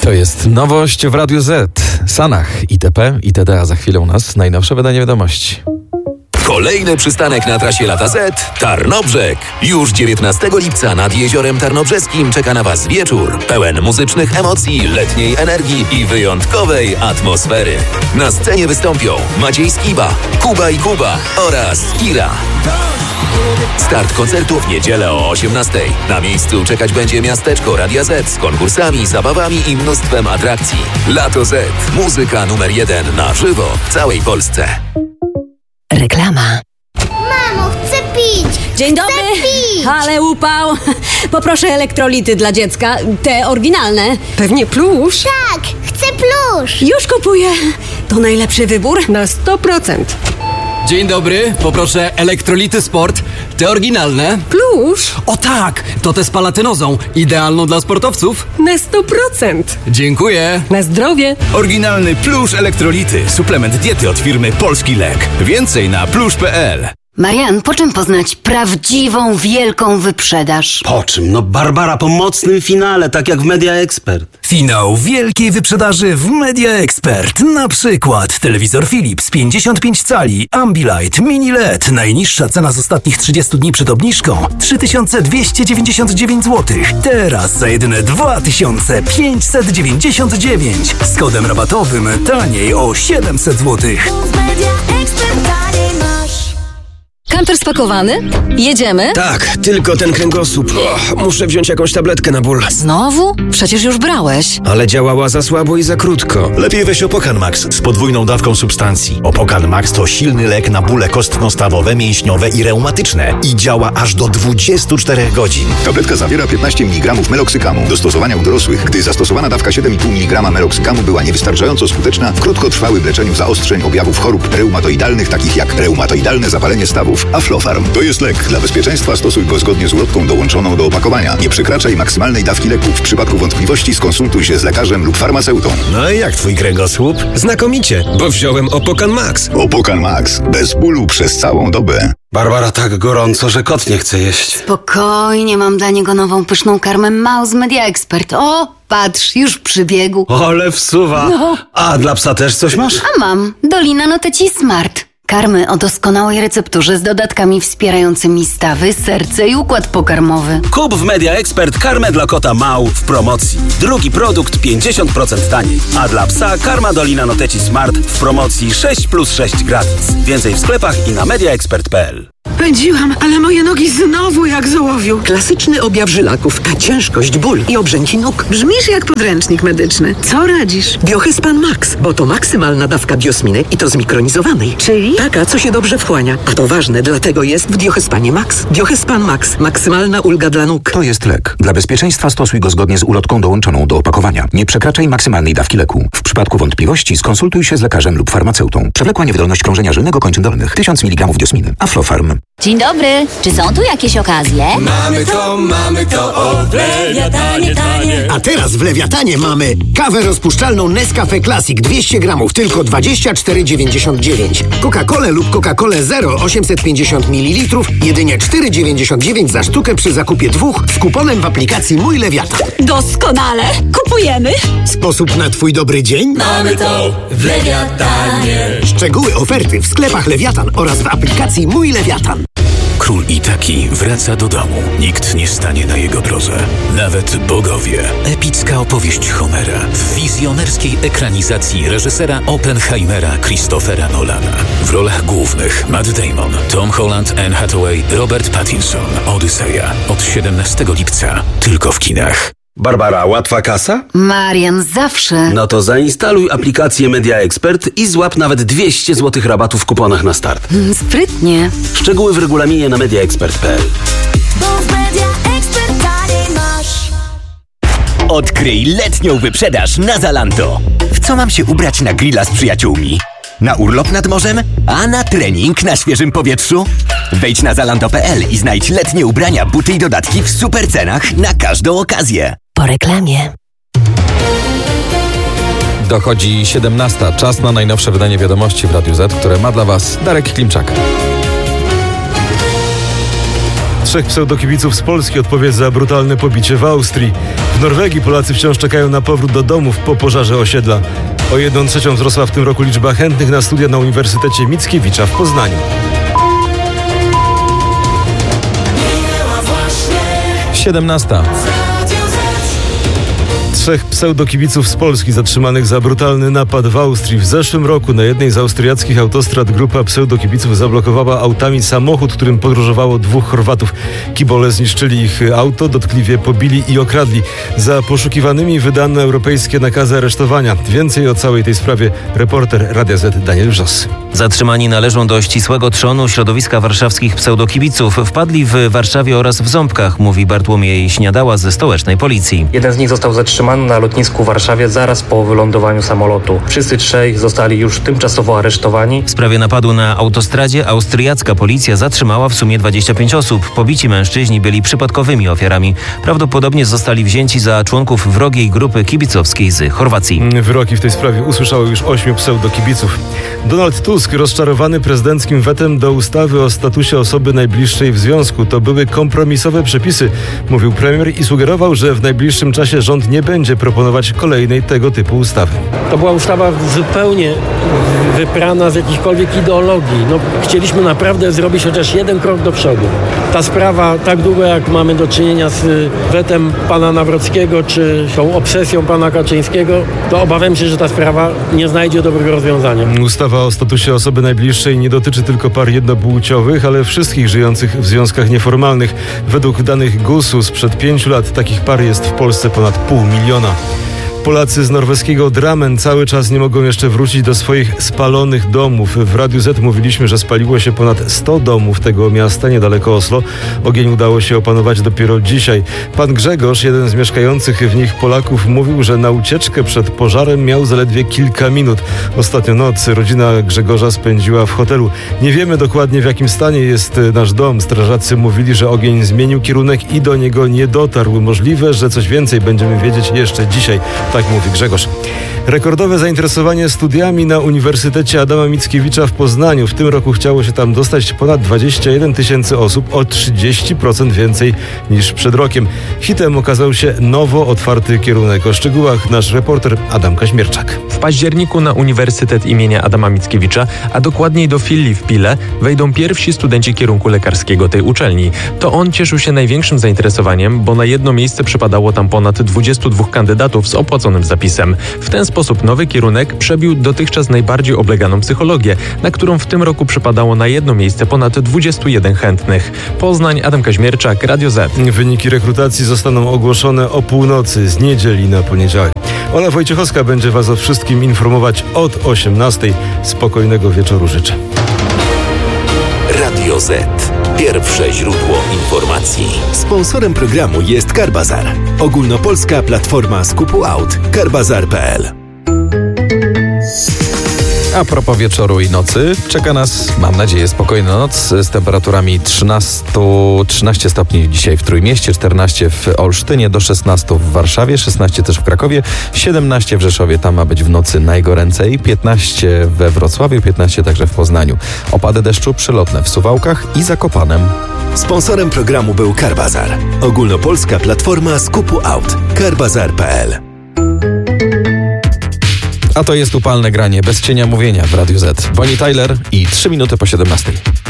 To jest nowość w Radiu Z. Sanach, itp., itd., a za chwilę u nas najnowsze wydanie wiadomości. Kolejny przystanek na trasie Lata Z – Tarnobrzeg. Już 19 lipca nad Jeziorem Tarnobrzeskim czeka na Was wieczór pełen muzycznych emocji, letniej energii i wyjątkowej atmosfery. Na scenie wystąpią Maciej Skiba, Kuba i Kuba oraz Kira. Start koncertu w niedzielę o 18:00. Na miejscu czekać będzie miasteczko Radia Z z konkursami, zabawami i mnóstwem atrakcji. Lato Z. Muzyka numer 1 na żywo w całej Polsce. Reklama. Mamo, chcę pić! Dzień dobry! Chcę pić! Ale upał! Poproszę elektrolity dla dziecka, te oryginalne. Pewnie plusz. Tak, chcę plusz! Już kupuję. To najlepszy wybór. Na 100%. Dzień dobry, poproszę elektrolity sport, te oryginalne. Plusz. O tak, to te z palatynozą, idealną dla sportowców. Na 100%. Dziękuję. Na zdrowie. Oryginalny Plusz Elektrolity. Suplement diety od firmy Polski Lek. Więcej na plusz.pl. Marian, po czym poznać prawdziwą, wielką wyprzedaż? Po czym? No Barbara po mocnym finale, tak jak w Media Expert. Finał wielkiej wyprzedaży w Media Expert. Na przykład telewizor Philips 55 cali, Ambilight, Mini LED. Najniższa cena z ostatnich 30 dni przed obniżką 3299 zł. Teraz za jedyne 2599. Z kodem rabatowym taniej o 700 zł. Kamper spakowany? Jedziemy? Tak, tylko ten kręgosłup. Muszę wziąć jakąś tabletkę na ból. Znowu? Przecież już brałeś. Ale działała za słabo i za krótko. Lepiej weź Opokan Max z podwójną dawką substancji. Opokan Max to silny lek na bóle kostno-stawowe, mięśniowe i reumatyczne. I działa aż do 24 godzin. Tabletka zawiera 15 mg meloksykamu. Do stosowania u dorosłych, gdy zastosowana dawka 7,5 mg meloksykamu była niewystarczająco skuteczna, w krótkotrwałym leczeniu zaostrzeń objawów chorób reumatoidalnych, takich jak reumatoidalne zapalenie stawów, Aflofarm. To jest lek. Dla bezpieczeństwa stosuj go zgodnie z ulotką dołączoną do opakowania. Nie przekraczaj maksymalnej dawki leku. W przypadku wątpliwości skonsultuj się z lekarzem lub farmaceutą. No i jak twój kręgosłup? Znakomicie, bo wziąłem Opokan Max. Opokan Max. Bez bólu przez całą dobę. Barbara, tak gorąco, że kot nie chce jeść. Spokojnie, mam dla niego nową pyszną karmę Mał z Media Expert. O, patrz, już przybiegł. Ole wsuwa. No. A dla psa też coś masz? A mam Dolina Noteci Smart. Karmy o doskonałej recepturze z dodatkami wspierającymi stawy, serce i układ pokarmowy. Kup w Media Expert karmę dla kota Mał w promocji. Drugi produkt 50% taniej. A dla psa karma Dolina Noteci Smart w promocji 6+6 gratis. Więcej w sklepach i na mediaexpert.pl. Pędziłam, ale moje nogi znowu jak z ołowiu. Klasyczny objaw żylaków, a ciężkość, ból i obrzęki nóg. Brzmisz jak podręcznik medyczny. Co radzisz? Biohyspan Max, bo to maksymalna dawka biosminy i to zmikronizowanej. Czyli? Taka, co się dobrze wchłania. A to ważne, dlatego jest w Biohyspanie Max. Biohyspan Max. Maksymalna ulga dla nóg. To jest lek. Dla bezpieczeństwa stosuj go zgodnie z ulotką dołączoną do opakowania. Nie przekraczaj maksymalnej dawki leku. W przypadku wątpliwości skonsultuj się z lekarzem lub farmaceutą. Przewlekła niewydolność krążenia żylnego kończyn dolnych. 1000 mg diosminy. Aflofarm. Dzień dobry. Czy są tu jakieś okazje? Mamy to, o, w Lewiatanie tanie. A teraz w Lewiatanie mamy kawę rozpuszczalną Nescafe Classic 200 gramów, tylko 24,99. Coca-Colę lub Coca-Colę Zero 850 ml, jedynie 4,99 za sztukę przy zakupie 2 z kuponem w aplikacji Mój Lewiatan. Doskonale. Kupujemy. Sposób na twój dobry dzień? Mamy to w Lewiatanie. Szczegóły oferty w sklepach Lewiatan oraz w aplikacji Mój Lewiatan. Król Itaki wraca do domu. Nikt nie stanie na jego drodze. Nawet bogowie. Epicka opowieść Homera w wizjonerskiej ekranizacji reżysera Oppenheimera Christophera Nolana. W rolach głównych Matt Damon, Tom Holland, Anne Hathaway, Robert Pattinson. Odyseja. Od 17 lipca. Tylko w kinach. Barbara, łatwa kasa? Marian, zawsze. No to zainstaluj aplikację Media Expert i złap nawet 200 zł rabatu w kuponach na start. Sprytnie. Szczegóły w regulaminie na mediaexpert.pl. Odkryj letnią wyprzedaż na Zalando. W co mam się ubrać na grilla z przyjaciółmi? Na urlop nad morzem? A na trening na świeżym powietrzu? Wejdź na zalando.pl i znajdź letnie ubrania, buty i dodatki w super cenach na każdą okazję. Po reklamie. Dochodzi 17. Czas na najnowsze wydanie wiadomości w Radiu Z, które ma dla Was Darek Klimczak. 3 pseudokibiców z Polski odpowie za brutalne pobicie w Austrii. W Norwegii Polacy wciąż czekają na powrót do domów po pożarze osiedla. O 1/3 wzrosła w tym roku liczba chętnych na studia na Uniwersytecie Mickiewicza w Poznaniu. 17. 3 pseudokibiców z Polski zatrzymanych za brutalny napad w Austrii. W zeszłym roku na jednej z austriackich autostrad grupa pseudokibiców zablokowała autami samochód, którym podróżowało 2 Chorwatów. Kibole zniszczyli ich auto, dotkliwie pobili i okradli. Za poszukiwanymi wydano europejskie nakazy aresztowania. Więcej o całej tej sprawie reporter Radia Z Daniel Wrzos. Zatrzymani należą do ścisłego trzonu środowiska warszawskich pseudokibiców. Wpadli w Warszawie oraz w Ząbkach, mówi Bartłomiej Śniadała ze stołecznej policji. Jeden z nich został zatrzymany na lotnisku w Warszawie zaraz po wylądowaniu samolotu. Wszyscy 3 zostali już tymczasowo aresztowani. W sprawie napadu na autostradzie austriacka policja zatrzymała w sumie 25 osób. Pobici mężczyźni byli przypadkowymi ofiarami. Prawdopodobnie zostali wzięci za członków wrogiej grupy kibicowskiej z Chorwacji. Wyroki w tej sprawie usłyszało już 8 pseudokibiców. Donald Tusk rozczarowany prezydenckim wetem do ustawy o statusie osoby najbliższej w związku. To były kompromisowe przepisy, mówił premier i sugerował, że w najbliższym czasie rząd nie będzie proponować kolejnej tego typu ustawy. To była ustawa zupełnie wyprana z jakichkolwiek ideologii. Chcieliśmy naprawdę zrobić chociaż jeden krok do przodu. Ta sprawa, tak długo jak mamy do czynienia z wetem pana Nawrockiego, czy tą obsesją pana Kaczyńskiego, to obawiam się, że ta sprawa nie znajdzie dobrego rozwiązania. Ustawa o statusie osoby najbliższej nie dotyczy tylko par jednopłciowych, ale wszystkich żyjących w związkach nieformalnych. Według danych GUS-u sprzed 5 lat takich par jest w Polsce ponad 500 000. Polacy z norweskiego Drammen cały czas nie mogą jeszcze wrócić do swoich spalonych domów. W Radiu Z mówiliśmy, że spaliło się ponad 100 domów tego miasta niedaleko Oslo. Ogień udało się opanować dopiero dzisiaj. Pan Grzegorz, jeden z mieszkających w nich Polaków, mówił, że na ucieczkę przed pożarem miał zaledwie kilka minut. Ostatnią noc rodzina Grzegorza spędziła w hotelu. Nie wiemy dokładnie, w jakim stanie jest nasz dom. Strażacy mówili, że ogień zmienił kierunek i do niego nie dotarł. Możliwe, że coś więcej będziemy wiedzieć jeszcze dzisiaj. Tak mówi Grzegorz. Rekordowe zainteresowanie studiami na Uniwersytecie Adama Mickiewicza w Poznaniu. W tym roku chciało się tam dostać ponad 21 000 osób, o 30% więcej niż przed rokiem. Hitem okazał się nowo otwarty kierunek. O szczegółach nasz reporter Adam Kaźmierczak. W październiku na Uniwersytet imienia Adama Mickiewicza, a dokładniej do filii w Pile, wejdą pierwsi studenci kierunku lekarskiego tej uczelni. To on cieszył się największym zainteresowaniem, bo na jedno miejsce przypadało tam ponad 22 kandydatów z opłaconym zapisem. W ten sposób nowy kierunek przebił dotychczas najbardziej obleganą psychologię, na którą w tym roku przypadało na jedno miejsce ponad 21 chętnych. Poznań, Adam Kaźmierczak, Radio Z. Wyniki rekrutacji zostaną ogłoszone o północy z niedzieli na poniedziałek. Ola Wojciechowska będzie Was o wszystkim informować od 18:00. Spokojnego wieczoru życzę. Radio Z. Pierwsze źródło informacji. Sponsorem programu jest Carbazar. Ogólnopolska platforma skupu aut. Carbazar.pl. A propos wieczoru i nocy, czeka nas, mam nadzieję, spokojna noc z temperaturami 13 stopni dzisiaj w Trójmieście, 14 w Olsztynie, do 16 w Warszawie, 16 też w Krakowie, 17 w Rzeszowie, tam ma być w nocy najgoręcej, 15 we Wrocławiu, 15 także w Poznaniu. Opady deszczu przelotne w Suwałkach i Zakopanem. Sponsorem programu był Carbazar. Ogólnopolska platforma skupu aut. Carbazar.pl. A to jest upalne granie bez cienia mówienia w Radiu Z. Bonnie Tyler i 3 minuty po 17:00.